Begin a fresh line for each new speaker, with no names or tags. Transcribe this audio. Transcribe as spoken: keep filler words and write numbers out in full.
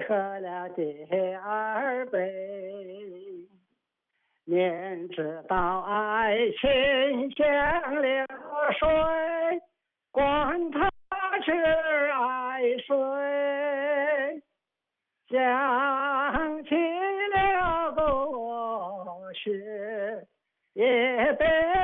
喝了第二杯。明知道爱情像流水，管他是爱谁。想起了过去，也悲